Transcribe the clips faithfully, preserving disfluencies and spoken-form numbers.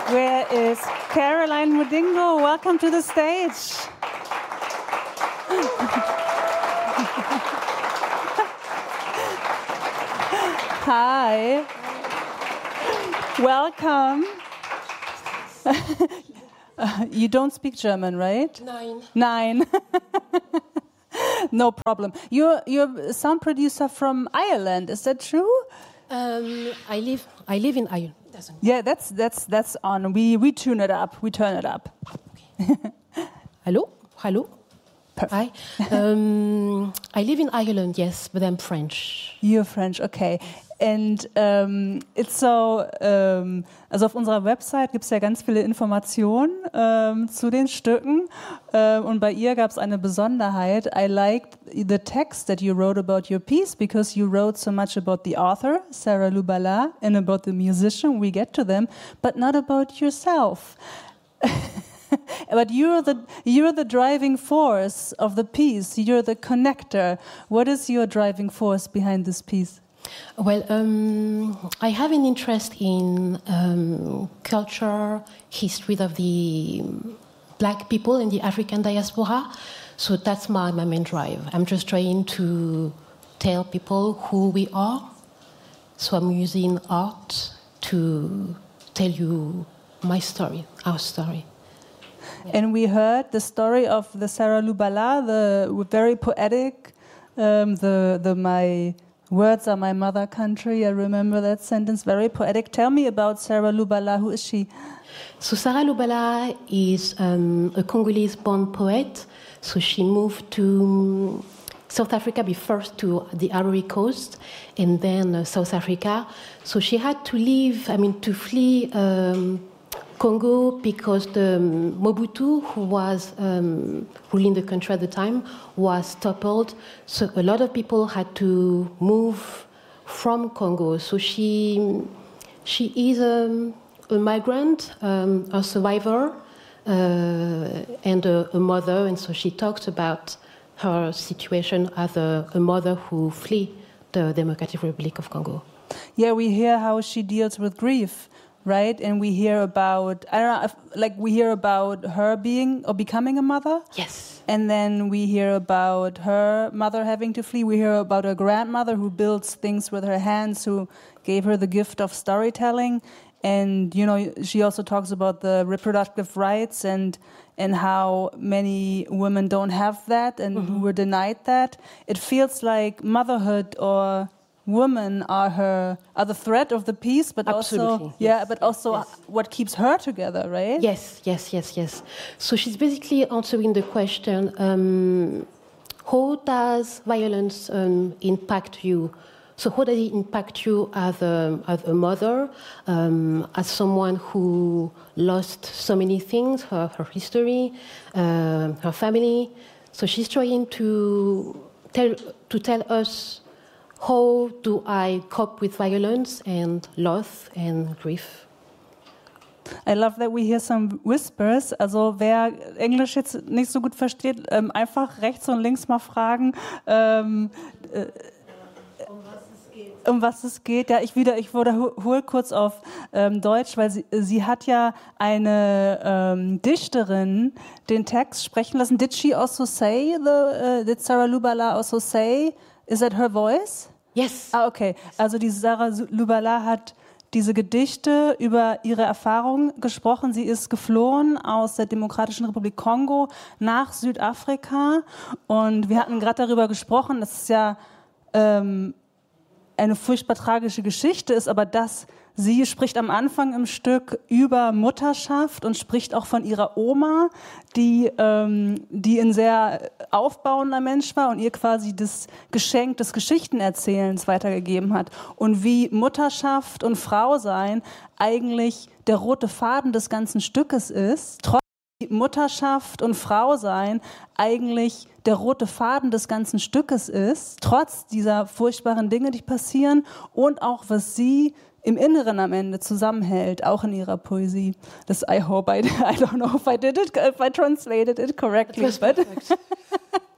Where is Caroline Mudingo? Welcome to the stage. Hi. Welcome. uh, you don't speak German, right? Nine. Nine. No problem. You're you're a sound producer from Ireland. Is that true? Um, I live. I live in Ireland. Yeah, that's that's that's on. We we tune it up. We turn it up. Okay. Hello. Hello. Perfect. Hi. Um, I live in Ireland. Yes, but I'm French. You're French, okay. And um, it's so, um, also auf unserer Website gibt es ja ganz viele Informationen ähm, zu den Stücken. Ähm, und bei ihr gab es eine Besonderheit. I liked the text that you wrote about your piece because you wrote so much about the author, Sarah Lubala, and about the musician, we get to them, but not about yourself. But you're the you're the driving force of the piece. You're the connector. What is your driving force behind this piece? Well, um, I have an interest in um, culture, history of the black people in the African diaspora. So that's my, my main drive. I'm just trying to tell people who we are. So I'm using art to tell you my story, our story. And we heard the story of the Sarah Lubala, the very poetic, um, the the my words are my mother country. I remember that sentence, very poetic. Tell me about Sarah Lubala. Who is she? So Sarah Lubala is um, a Congolese-born poet. So she moved to South Africa, be first to the Ivory Coast, and then uh, South Africa. So she had to leave. I mean, to flee. Um, Congo because the um, Mobutu, who was um, ruling the country at the time, was toppled. So a lot of people had to move from Congo. So she she is a, a migrant, um, a survivor, uh, and a, a mother. And so she talks about her situation as a, a mother who flee the Democratic Republic of Congo. Yeah, we hear how she deals with grief. Right, and we hear about I don't know, if, like we hear about her being or becoming a mother. Yes. And then we hear about her mother having to flee. We hear about her grandmother who builds things with her hands, who gave her the gift of storytelling. And you know, she also talks about the reproductive rights and and how many women don't have that and mm-hmm. who were denied that. It feels like motherhood or women are her are the thread of the piece, but Absolutely, also yes, yeah, but also yes. what keeps her together, right? Yes, yes, yes, yes. So she's basically answering the question: um, how does violence um, impact you? So how does it impact you as a as a mother, um, as someone who lost so many things, her her history, uh, her family? So she's trying to tell to tell us. How do I cope with violence and loss and grief? I love that we hear some whispers. Also wer Englisch jetzt nicht so gut versteht, ähm, einfach rechts und links mal fragen. Ähm, äh, um was es geht. Um was es geht. Ja, ich wieder, ich wiederhole kurz auf ähm, Deutsch, weil sie, sie hat ja eine ähm, Dichterin den Text sprechen lassen. Did she also say the? Uh, did Sarah Lubala also say? Is that her voice? Yes. Ah, okay. Also die Sarah Lubala hat diese Gedichte über ihre Erfahrungen gesprochen. Sie ist geflohen aus der Demokratischen Republik Kongo nach Südafrika. Und wir hatten gerade darüber gesprochen, dass es ja ähm, eine furchtbar tragische Geschichte ist, aber dass sie spricht am Anfang im Stück über Mutterschaft und spricht auch von ihrer Oma, die, ähm, die ein sehr aufbauender Mensch war und ihr quasi das Geschenk des Geschichtenerzählens weitergegeben hat. Und wie Mutterschaft und Frausein eigentlich der rote Faden des ganzen Stückes ist, trotz Mutterschaft und Frausein eigentlich der rote Faden des ganzen Stückes ist, trotz dieser furchtbaren Dinge, die passieren und auch was sie im Inneren am Ende zusammenhält, auch in ihrer Poesie. Das I hope I, I don't know if I did it, if I translated it correctly, but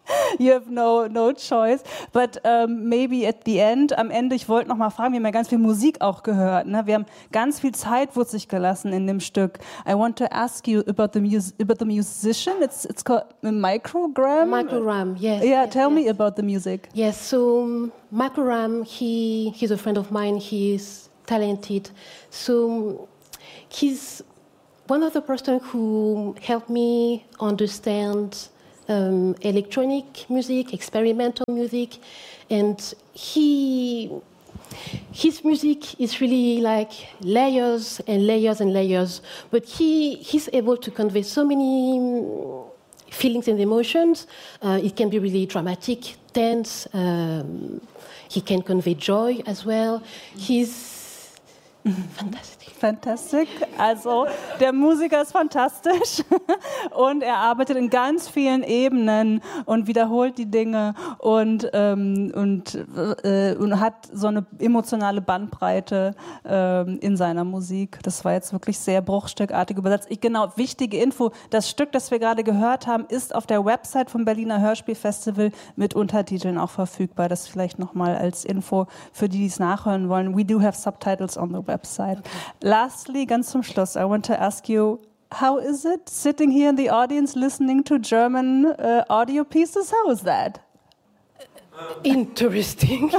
You have no, no choice. But um, maybe at the end, am Ende, ich wollte noch mal fragen, wir haben ja ganz viel Musik auch gehört. Ne? Wir haben ganz viel Zeit wurde sich gelassen in dem Stück. I want to ask you about the, mus about the musician. It's, it's called Microgram? Microgram, yes. Yeah, yes, tell yes. me about the music. Yes, so um, Microgram, he, he's a friend of mine. He's talented. So he's one of the person who helped me understand Um, electronic music, experimental music, and he, his music is really like layers and layers and layers, but he, he's able to convey so many feelings and emotions. Uh, it can be really dramatic, tense, um, he can convey joy as well. He's fantastic. Fantastic. Also der Musiker ist fantastisch und er arbeitet in ganz vielen Ebenen und wiederholt die Dinge und, ähm, und, äh, und hat so eine emotionale Bandbreite ähm, in seiner Musik. Das war jetzt wirklich sehr bruchstückartig übersetzt. Ich, genau, wichtige Info, das Stück, das wir gerade gehört haben, ist auf der Website vom Berliner Hörspielfestival mit Untertiteln auch verfügbar. Das vielleicht nochmal als Info für die, die es nachhören wollen. We do have subtitles on the website. Okay. Lastly, ganz zum Schluss, I want to ask you, how is it sitting here in the audience listening to German uh, audio pieces? How is that? Interesting.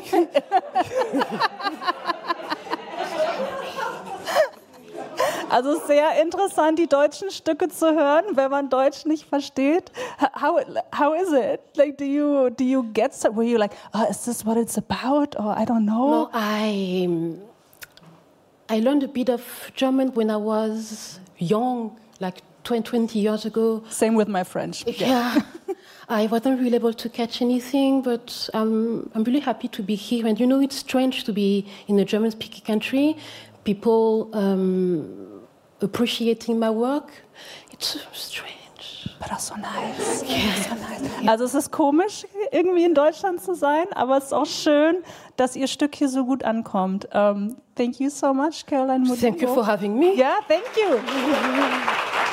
Also sehr interessant, die deutschen Stücke zu hören, wenn man Deutsch nicht versteht. How how is it? Like, do you do you get some, were you like, oh, is this what it's about? Or I don't know. No, I. Um, I learned a bit of German when I was young, like twenty years ago. Same with my French. Yeah. yeah. I wasn't really able to catch anything, but um, I'm really happy to be here. And you know, it's strange to be in a German-speaking country. People um, appreciating my work. It's strange. But also nice. Yeah. So nice. Also es ist komisch, irgendwie in Deutschland zu sein, aber es ist auch schön, dass Ihr Stück hier so gut ankommt. Um, thank you so much, Caroline Modibo. Thank you for having me. Yeah, thank you.